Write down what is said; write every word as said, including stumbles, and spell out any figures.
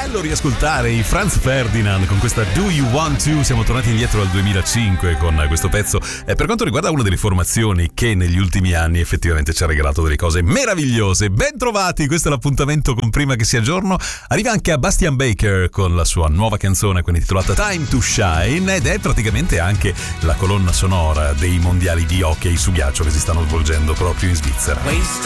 bello riascoltare i Franz Ferdinand con questa Do You Want To. Siamo tornati indietro al duemilacinque con questo pezzo eh, per quanto riguarda una delle formazioni che negli ultimi anni effettivamente ci ha regalato delle cose meravigliose. Ben trovati, questo è l'appuntamento con Prima che sia giorno. Arriva anche a Bastian Baker con la sua nuova canzone, quindi intitolata Time to Shine, ed è praticamente anche la colonna sonora dei mondiali di hockey su ghiaccio che si stanno svolgendo proprio in Svizzera.